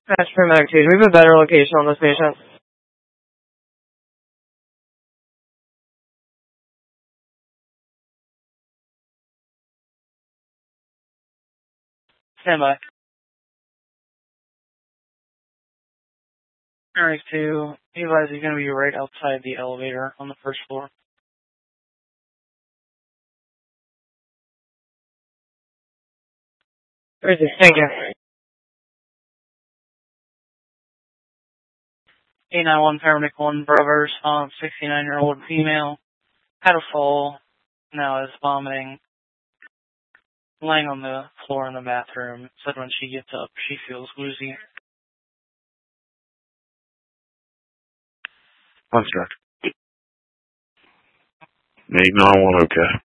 That's paramedic 2. Do we have a better location on this patient? Stand by. Paramedic 2, Eli's going to be right outside the elevator on the first floor. Thank you. 891 Paramedic 1, Bravo response, 69-year-old female, had a fall, now is vomiting, laying on the floor in the bathroom, said when she gets up she feels woozy. One sec. 891, okay.